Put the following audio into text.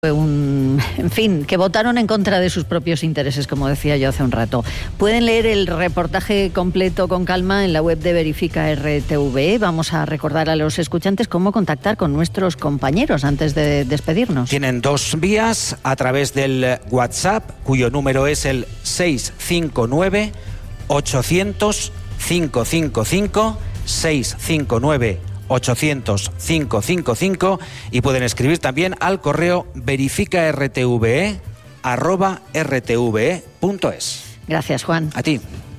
En fin, que votaron en contra de sus propios intereses, como decía yo hace un rato. Pueden leer el reportaje completo con calma en la web de Verifica RTV. Vamos a recordar a los escuchantes cómo contactar con nuestros compañeros antes de despedirnos. Tienen dos vías: a través del WhatsApp, cuyo número es el 659 800 555, 659 800 555, y pueden escribir también al correo verificartve@rtve.es. Gracias, Juan. A ti.